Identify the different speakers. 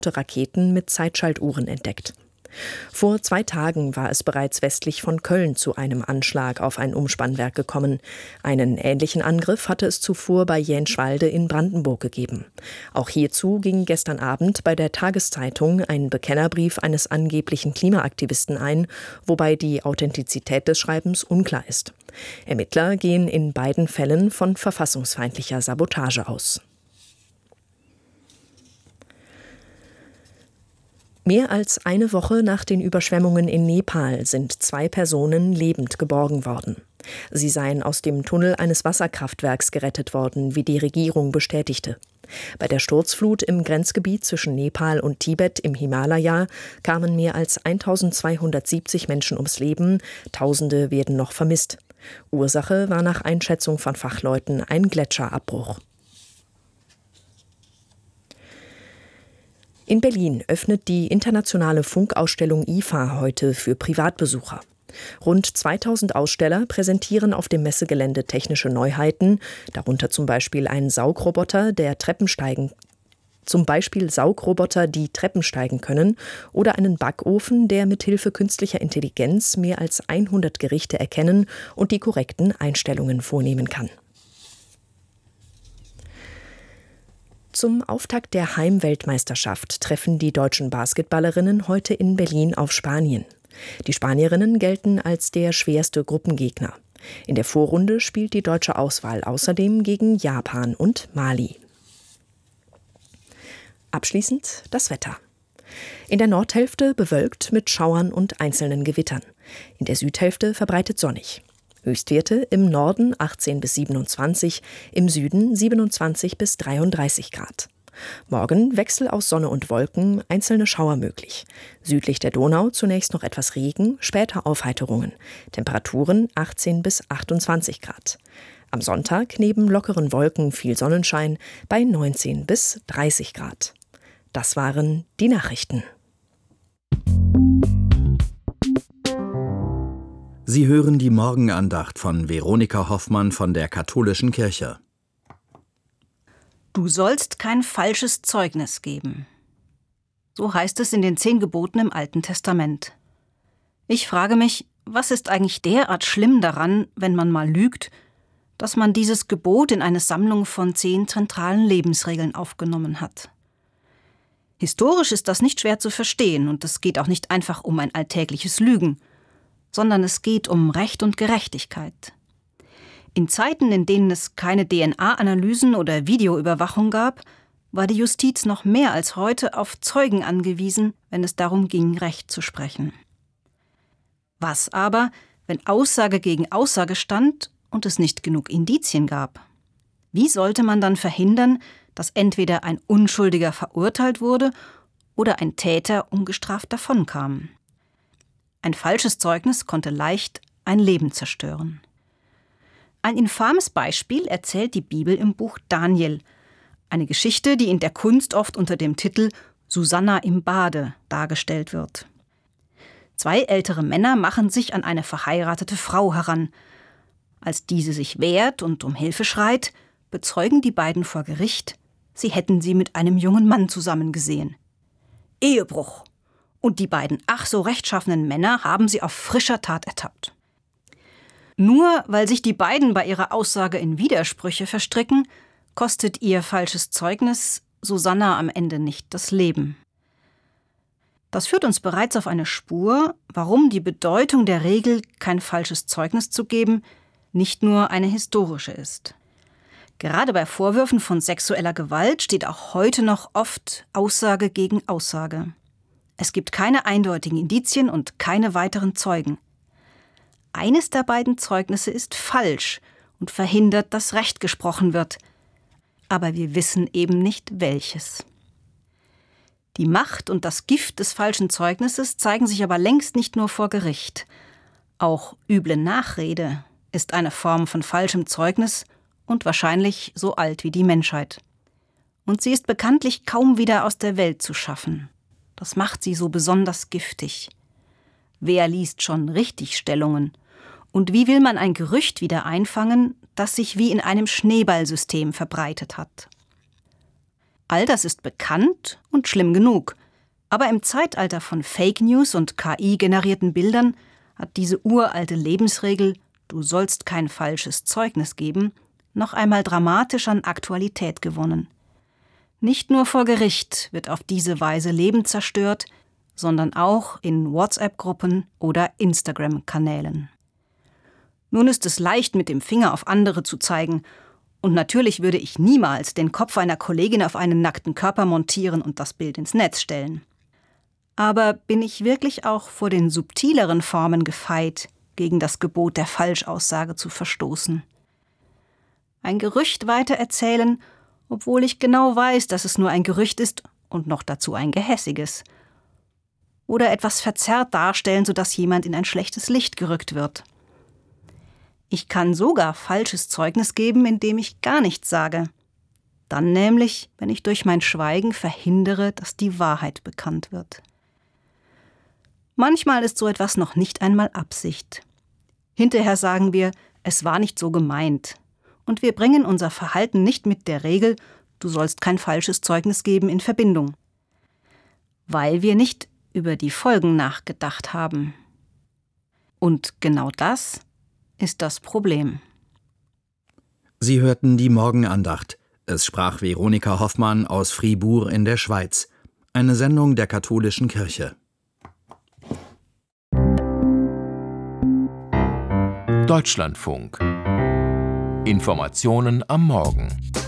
Speaker 1: Raketen mit Zeitschaltuhren entdeckt. Vor 2 Tagen war es bereits westlich von Köln zu einem Anschlag auf ein Umspannwerk gekommen. Einen ähnlichen Angriff hatte es zuvor bei Jänschwalde in Brandenburg gegeben. Auch hierzu ging gestern Abend bei der Tageszeitung ein Bekennerbrief eines angeblichen Klimaaktivisten ein, wobei die Authentizität des Schreibens unklar ist. Ermittler gehen in beiden Fällen von verfassungsfeindlicher Sabotage aus. Mehr als eine Woche nach den Überschwemmungen in Nepal sind 2 Personen lebend geborgen worden. Sie seien aus dem Tunnel eines Wasserkraftwerks gerettet worden, wie die Regierung bestätigte. Bei der Sturzflut im Grenzgebiet zwischen Nepal und Tibet im Himalaya kamen mehr als 1270 Menschen ums Leben, Tausende werden noch vermisst. Ursache war nach Einschätzung von Fachleuten ein Gletscherabbruch. In Berlin öffnet die internationale Funkausstellung IFA heute für Privatbesucher. Rund 2000 Aussteller präsentieren auf dem Messegelände technische Neuheiten, darunter zum Beispiel einen Saugroboter, die Treppen steigen können, oder einen Backofen, der mithilfe künstlicher Intelligenz mehr als 100 Gerichte erkennen und die korrekten Einstellungen vornehmen kann. Zum Auftakt der Heimweltmeisterschaft treffen die deutschen Basketballerinnen heute in Berlin auf Spanien. Die Spanierinnen gelten als der schwerste Gruppengegner. In der Vorrunde spielt die deutsche Auswahl außerdem gegen Japan und Mali. Abschließend das Wetter. In der Nordhälfte bewölkt mit Schauern und einzelnen Gewittern. In der Südhälfte verbreitet sonnig. Höchstwerte im Norden 18 bis 27, im Süden 27 bis 33 Grad. Morgen Wechsel aus Sonne und Wolken, einzelne Schauer möglich. Südlich der Donau zunächst noch etwas Regen, später Aufheiterungen. Temperaturen 18 bis 28 Grad. Am Sonntag neben lockeren Wolken viel Sonnenschein bei 19 bis 30 Grad. Das waren die Nachrichten.
Speaker 2: Sie hören die Morgenandacht von Veronika Hoffmann von der Katholischen Kirche.
Speaker 3: Du sollst kein falsches Zeugnis geben. So heißt es in den 10 Geboten im Alten Testament. Ich frage mich, was ist eigentlich derart schlimm daran, wenn man mal lügt, dass man dieses Gebot in eine Sammlung von 10 zentralen Lebensregeln aufgenommen hat? Historisch ist das nicht schwer zu verstehen und es geht auch nicht einfach um ein alltägliches Lügen, sondern es geht um Recht und Gerechtigkeit. In Zeiten, in denen es keine DNA-Analysen oder Videoüberwachung gab, war die Justiz noch mehr als heute auf Zeugen angewiesen, wenn es darum ging, Recht zu sprechen. Was aber, wenn Aussage gegen Aussage stand und es nicht genug Indizien gab? Wie sollte man dann verhindern, dass entweder ein Unschuldiger verurteilt wurde oder ein Täter ungestraft davonkam? Ein falsches Zeugnis konnte leicht ein Leben zerstören. Ein infames Beispiel erzählt die Bibel im Buch Daniel. Eine Geschichte, die in der Kunst oft unter dem Titel Susanna im Bade dargestellt wird. 2 ältere Männer machen sich an eine verheiratete Frau heran. Als diese sich wehrt und um Hilfe schreit, bezeugen die beiden vor Gericht, sie hätten sie mit einem jungen Mann zusammen gesehen. Ehebruch! Und die beiden ach so rechtschaffenen Männer haben sie auf frischer Tat ertappt. Nur weil sich die beiden bei ihrer Aussage in Widersprüche verstricken, kostet ihr falsches Zeugnis Susanna am Ende nicht das Leben. Das führt uns bereits auf eine Spur, warum die Bedeutung der Regel, kein falsches Zeugnis zu geben, nicht nur eine historische ist. Gerade bei Vorwürfen von sexueller Gewalt steht auch heute noch oft Aussage gegen Aussage. Es gibt keine eindeutigen Indizien und keine weiteren Zeugen. Eines der beiden Zeugnisse ist falsch und verhindert, dass Recht gesprochen wird. Aber wir wissen eben nicht, welches. Die Macht und das Gift des falschen Zeugnisses zeigen sich aber längst nicht nur vor Gericht. Auch üble Nachrede ist eine Form von falschem Zeugnis und wahrscheinlich so alt wie die Menschheit. Und sie ist bekanntlich kaum wieder aus der Welt zu schaffen. Das macht sie so besonders giftig. Wer liest schon Richtigstellungen? Und wie will man ein Gerücht wieder einfangen, das sich wie in einem Schneeballsystem verbreitet hat? All das ist bekannt und schlimm genug. Aber im Zeitalter von Fake News und KI-generierten Bildern hat diese uralte Lebensregel, du sollst kein falsches Zeugnis geben, noch einmal dramatisch an Aktualität gewonnen. Nicht nur vor Gericht wird auf diese Weise Leben zerstört, sondern auch in WhatsApp-Gruppen oder Instagram-Kanälen. Nun ist es leicht, mit dem Finger auf andere zu zeigen, und natürlich würde ich niemals den Kopf einer Kollegin auf einen nackten Körper montieren und das Bild ins Netz stellen. Aber bin ich wirklich auch vor den subtileren Formen gefeit, gegen das Gebot der Falschaussage zu verstoßen? Ein Gerücht weitererzählen, obwohl ich genau weiß, dass es nur ein Gerücht ist und noch dazu ein gehässiges. Oder etwas verzerrt darstellen, sodass jemand in ein schlechtes Licht gerückt wird. Ich kann sogar falsches Zeugnis geben, indem ich gar nichts sage. Dann nämlich, wenn ich durch mein Schweigen verhindere, dass die Wahrheit bekannt wird. Manchmal ist so etwas noch nicht einmal Absicht. Hinterher sagen wir, es war nicht so gemeint. Und wir bringen unser Verhalten nicht mit der Regel, du sollst kein falsches Zeugnis geben, in Verbindung. Weil wir nicht über die Folgen nachgedacht haben. Und genau das ist das Problem.
Speaker 2: Sie hörten die Morgenandacht. Es sprach Veronika Hoffmann aus Fribourg in der Schweiz. Eine Sendung der Katholischen Kirche.
Speaker 4: Deutschlandfunk. Informationen am Morgen.